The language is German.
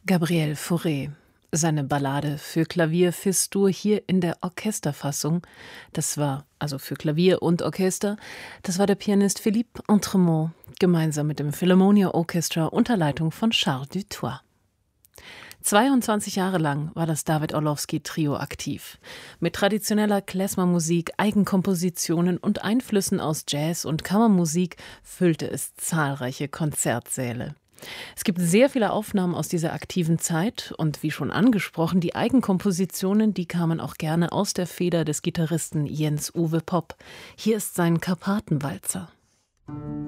Gabriel Fauré. Seine Ballade für Klavier Fis-Dur hier in der Orchesterfassung. Das war, also für Klavier und Orchester, das war der Pianist Philippe Entremont, gemeinsam mit dem Philharmonia Orchestra unter Leitung von Charles Dutoit. 22 Jahre lang war das David Orlowski-Trio aktiv. Mit traditioneller Klezmer-Musik, Eigenkompositionen und Einflüssen aus Jazz und Kammermusik füllte es zahlreiche Konzertsäle. Es gibt sehr viele Aufnahmen aus dieser aktiven Zeit und wie schon angesprochen, die Eigenkompositionen, die kamen auch gerne aus der Feder des Gitarristen Jens Uwe Popp. Hier ist sein Karpatenwalzer.